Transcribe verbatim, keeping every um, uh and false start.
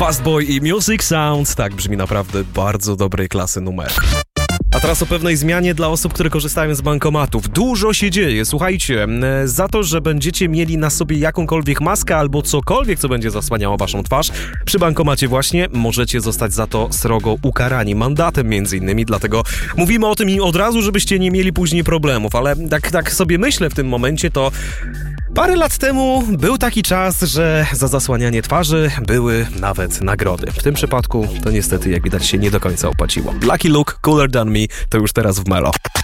Fastboy i Music Sound. Tak brzmi naprawdę bardzo dobrej klasy numer. A teraz o pewnej zmianie dla osób, które korzystają z bankomatów. Dużo się dzieje, słuchajcie. Za to, że będziecie mieli na sobie jakąkolwiek maskę albo cokolwiek, co będzie zasłaniało waszą twarz, przy bankomacie właśnie możecie zostać za to srogo ukarani. Mandatem między innymi, dlatego mówimy o tym i od razu, żebyście nie mieli później problemów. Ale tak, tak sobie myślę w tym momencie, to parę lat temu był taki czas, że za zasłanianie twarzy były nawet nagrody. W tym przypadku to niestety, jak widać, się nie do końca opłaciło. Lucky Luke, Cooler Than Me to już teraz w Melo.